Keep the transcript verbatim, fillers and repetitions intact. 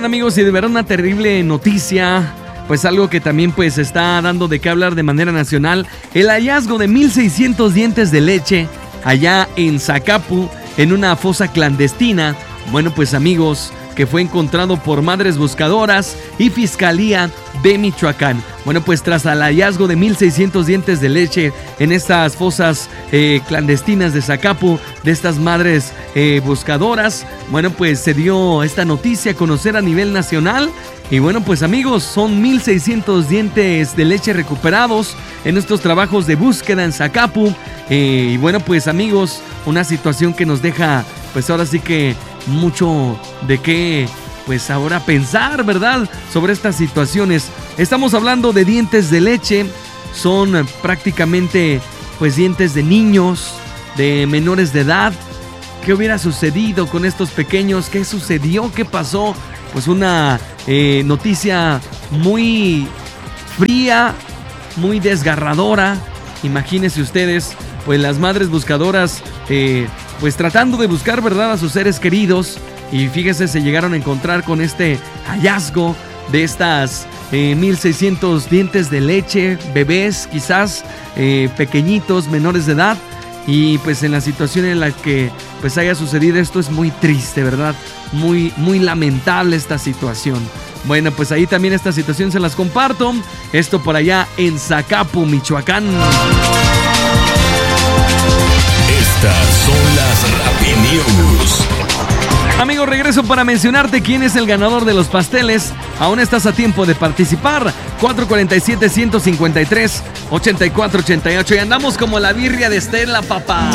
Oigan, amigos, y de verdad una terrible noticia, pues algo que también pues está dando de qué hablar de manera nacional, el hallazgo de mil seiscientos dientes de leche allá en Zacapu, en una fosa clandestina. Bueno, pues amigos, que fue encontrado por madres buscadoras y Fiscalía de Michoacán. Bueno, pues tras el hallazgo de mil seiscientos dientes de leche en estas fosas eh, clandestinas de Zacapu, de estas madres eh, buscadoras, bueno, pues se dio esta noticia a conocer a nivel nacional. Y bueno, pues amigos, son mil seiscientos dientes de leche recuperados en estos trabajos de búsqueda en Zacapu. Eh, y bueno, pues amigos, una situación que nos deja, pues ahora sí que mucho de qué, pues ahora pensar, ¿verdad? Sobre estas situaciones. Estamos hablando de dientes de leche, son prácticamente, pues dientes de niños, de menores de edad. ¿Qué hubiera sucedido con estos pequeños? ¿Qué sucedió? ¿Qué pasó? Pues una eh, noticia muy fría, muy desgarradora. Imagínense ustedes, pues las madres buscadoras, eh, pues tratando de buscar, ¿verdad?, a sus seres queridos. Y fíjese, se llegaron a encontrar con este hallazgo de estas eh, mil seiscientos dientes de leche, bebés quizás, eh, pequeñitos, menores de edad. Y pues en la situación en la que pues haya sucedido esto es muy triste, ¿verdad? Muy, muy lamentable esta situación. Bueno, pues ahí también esta situación se las comparto. Esto por allá en Zacapu, Michoacán. Estas son las Rappi News. Amigo, regreso para mencionarte quién es el ganador de los pasteles. Aún estás a tiempo de participar. cuatro cuatro siete, uno cinco tres, ocho cuatro ocho ocho. Y andamos como la birria de Estela, papá.